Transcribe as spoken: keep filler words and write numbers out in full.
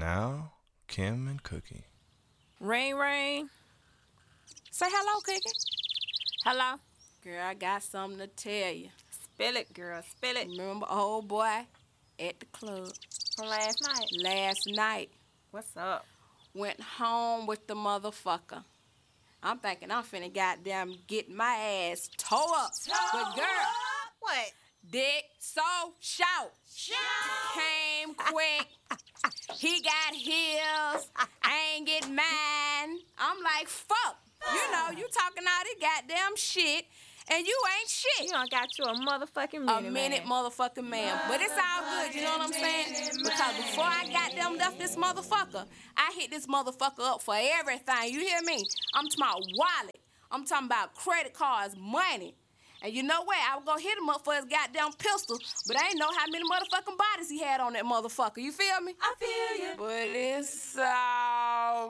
now, Kim and Cookie. Ring, ring. Say hello, Cookie. Hello. Girl, I got something to tell you. Spill it, girl, spill it. Remember old boy at the club? From last night? Last night. What's up? Went home with the motherfucker. I'm thinking I'm finna goddamn get my ass tore up. Toe but girl, up? What? dick so shout. Shout. Came quick. He got heels. I ain't get mine. I'm like, fuck. You know, you talking all this goddamn shit, and you ain't shit. You done got you a motherfucking minute, A minute man. motherfucking man. But it's all good, you know what I'm saying? Because before I got them left this motherfucker, I hit this motherfucker up for everything. You hear me? I'm talking about wallet. I'm talking about credit cards, money. And you know what? I was gonna hit him up for his goddamn pistol, but I ain't know how many motherfucking bodies he had on that motherfucker. You feel me? I feel you. But it's all